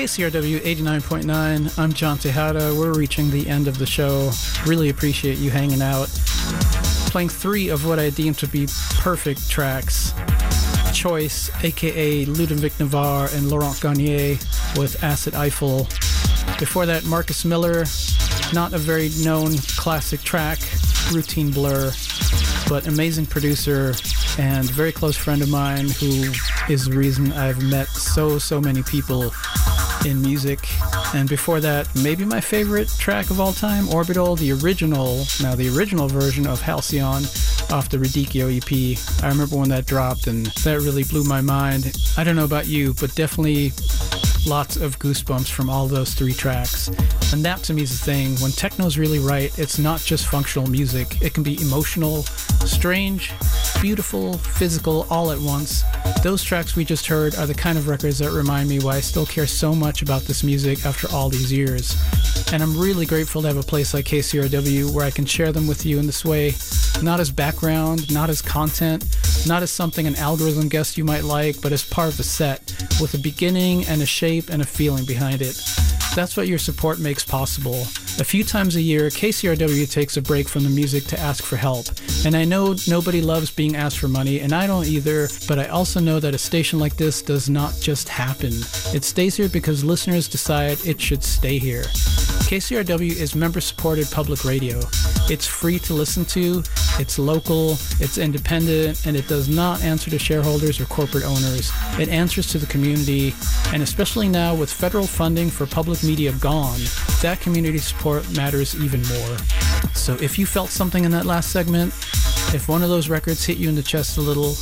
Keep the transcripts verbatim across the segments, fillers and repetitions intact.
K C R W eighty-nine point nine. I'm John Tejada. We're reaching the end of the show. Really appreciate you hanging out. Playing three of what I deem to be perfect tracks. Choice, aka Ludovic Navarre and Laurent Garnier with Acid Eiffel. Before that, Marcus Miller, not a very known classic track, Routine Blur, but amazing producer and very close friend of mine who is the reason I've met so, so many people in music. And before that, maybe my favorite track of all time, Orbital, the original, now the original version of Halcyon off the Radicchio E P. I remember when that dropped and that really blew my mind. I don't know about you, but definitely lots of goosebumps from all those three tracks. And that to me is the thing. When techno's really right, it's not just functional music. It can be emotional, strange, beautiful, physical, all at once. Those tracks we just heard are the kind of records that remind me why I still care so much about this music after all these years. And I'm really grateful to have a place like K C R W where I can share them with you in this way, not as background, not as content, not as something an algorithm guessed you might like, but as part of a set, with a beginning and a shape and a feeling behind it. That's what your support makes possible. A few times a year, K C R W takes a break from the music to ask for help. And I know nobody loves being asked for money, and I don't either, but I also know that a station like this does not just happen. It stays here because listeners decide it should stay here. K C R W is member-supported public radio. It's free to listen to, it's local, it's independent, and it does not answer to shareholders or corporate owners. It answers to the community, and especially now with federal funding for public media gone, that community support matters even more. So if you felt something in that last segment, if one of those records hit you in the chest a little,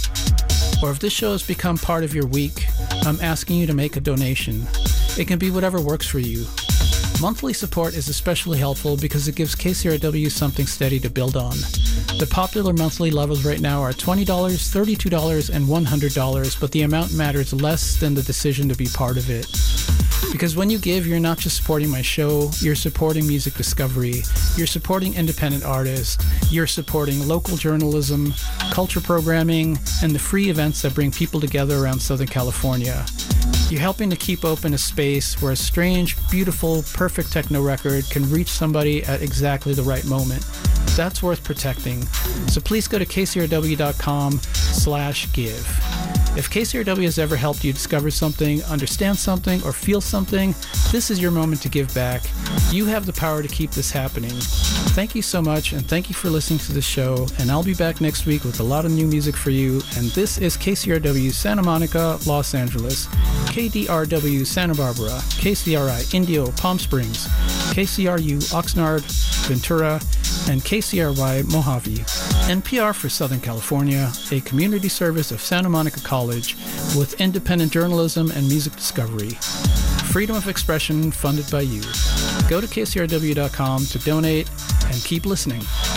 or if this show has become part of your week, I'm asking you to make a donation. It can be whatever works for you. Monthly support is especially helpful because it gives K C R W something steady to build on. The popular monthly levels right now are twenty dollars, thirty-two dollars, and one hundred dollars, but the amount matters less than the decision to be part of it. Because when you give, you're not just supporting my show, you're supporting music discovery, you're supporting independent artists, you're supporting local journalism, culture programming, and the free events that bring people together around Southern California. You're helping to keep open a space where a strange, beautiful, perfect techno record can reach somebody at exactly the right moment. That's worth protecting. So please go to k c r w dot com slash give. If K C R W has ever helped you discover something, understand something, or feel something, this is your moment to give back. You have the power to keep this happening. Thank you so much, and thank you for listening to the show, and I'll be back next week with a lot of new music for you, and this is K C R W Santa Monica, Los Angeles, K D R W Santa Barbara, K C R I Indio, Palm Springs, K C R U Oxnard, Ventura, and K C R Y Mojave. N P R for Southern California, a community service of Santa Monica College with independent journalism and music discovery. Freedom of expression funded by you. Go to k c r w dot com to donate and keep listening.